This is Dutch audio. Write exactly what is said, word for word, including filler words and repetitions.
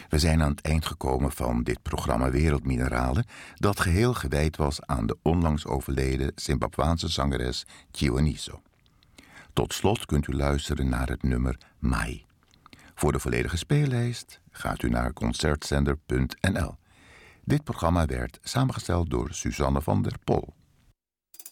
We zijn aan het eind gekomen van dit programma Wereldmineralen, dat geheel gewijd was aan de onlangs overleden Zimbabwaanse zangeres Chiwoniso. Tot slot kunt u luisteren naar het nummer Mai. Voor de volledige speellijst gaat u naar concertzender punt n l. Dit programma werd samengesteld door Suzanne van der Pol.